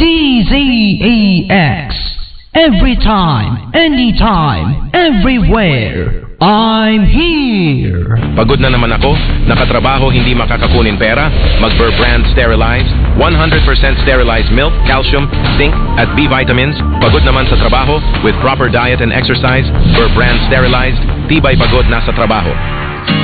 DZEX. Every time, anytime, everywhere. I'm here. Pagod na naman ako, nakatrabaho hindi makakakunin pera, mag-Burr Brand Sterilized, 100% sterilized milk, calcium, zinc, at B vitamins. Pagod naman sa trabaho, with proper diet and exercise, Burr Brand Sterilized, tibay pagod na sa trabaho.